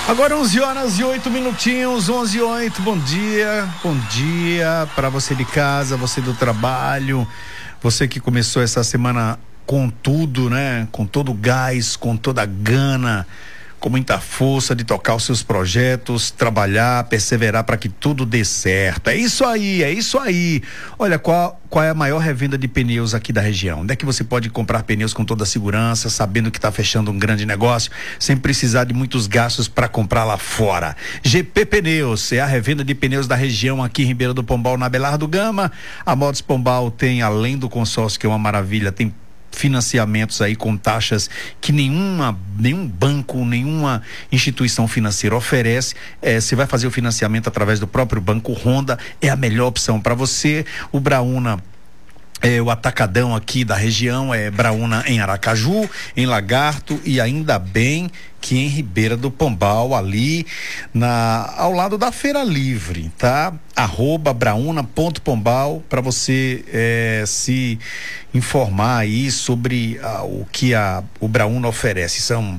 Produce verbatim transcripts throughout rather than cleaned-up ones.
Agora onze horas e oito minutinhos, onze e oito, bom dia, bom dia para você de casa, você do trabalho, você que começou essa semana com tudo, né? Com todo o gás, com toda a gana, com muita força de tocar os seus projetos, trabalhar, perseverar para que tudo dê certo. É isso aí, é isso aí. Olha, qual, qual é a maior revenda de pneus aqui da região? Onde é que você pode comprar pneus com toda a segurança, sabendo que está fechando um grande negócio, sem precisar de muitos gastos para comprar lá fora? G P Pneus é a revenda de pneus da região aqui em Ribeira do Pombal, na Abelardo Gama. A Motos Pombal tem, além do consórcio, que é uma maravilha, tem financiamentos aí com taxas que nenhuma, nenhum banco, nenhuma instituição financeira oferece. É, você vai fazer o financiamento através do próprio Banco Honda, é a melhor opção para você. O Brauna, é, o atacadão aqui da região é Brauna em Aracaju, em Lagarto e ainda bem que em Ribeira do Pombal, ali na, ao lado da Feira Livre, tá? Arroba brauna ponto pombal para você é, se informar aí sobre ah, o que a, o Brauna oferece. São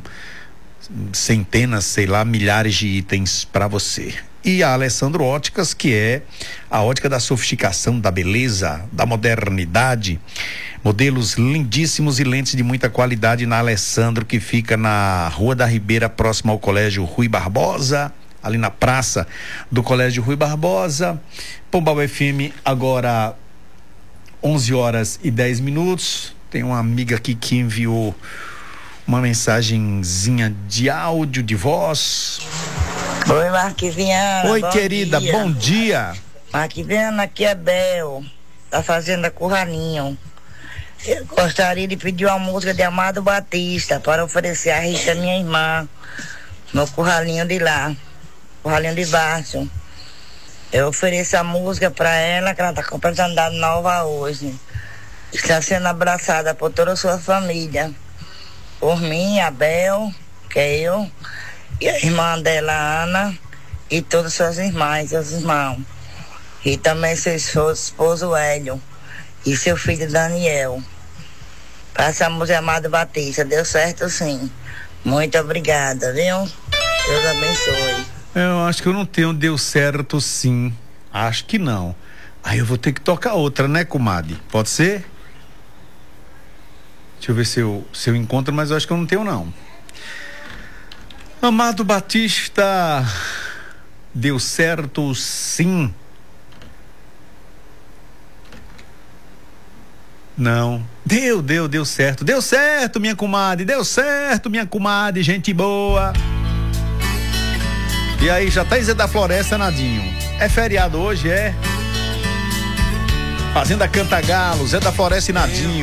centenas, sei lá, milhares de itens para você. E a Alessandro Óticas, que é a ótica da sofisticação, da beleza, da modernidade. Modelos lindíssimos e lentes de muita qualidade na Alessandro, que fica na Rua da Ribeira, próximo ao Colégio Rui Barbosa, ali na praça do Colégio Rui Barbosa. Pombal F M, agora onze horas e dez minutos. Tem uma amiga aqui que enviou uma mensagenzinha de áudio, de voz. Oi, Marquiviana. Oi, querida, dia. Bom dia. Marquiviana, aqui é Bel, da Fazenda Curralinho. Eu gostaria de pedir uma música de Amado Batista para oferecer a Rita, minha irmã, no curralinho de lá, curralinho de baixo. Eu ofereço a música para ela, que ela está completando idade nova hoje. Está sendo abraçada por toda a sua família. Por mim, a Bel, que é eu, e a irmã dela, Ana, e todas as suas irmãs e os irmãos. E também seu esposo Hélio e seu filho Daniel. Para essa música Amado Batista, deu certo sim. Muito obrigada, viu? Deus abençoe. Eu acho que eu não tenho deu certo sim. Acho que não. Aí eu vou ter que tocar outra, né, comadre? Pode ser? Deixa eu ver se eu, se eu encontro, mas eu acho que eu não tenho não. Amado Batista, deu certo sim. Não. Deu, deu, deu certo. Deu certo, minha comadre. Deu certo, minha comadre. Gente boa. E aí, já tá em Zé da Floresta, Nadinho? É feriado hoje, é? Fazenda Cantagalo, Zé da Floresta e Nadinho.